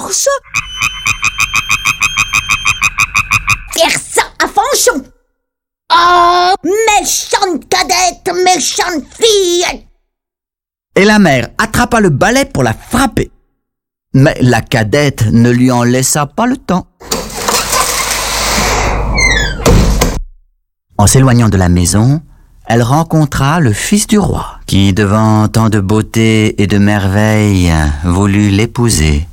force. Faire ça à Fanchon. Oh, méchante cadette, méchante fille. Et la mère attrapa le balai pour la frapper. Mais la cadette ne lui en laissa pas le temps. En s'éloignant de la maison, elle rencontra le fils du roi, qui, devant tant de beauté et de merveilles, voulut l'épouser.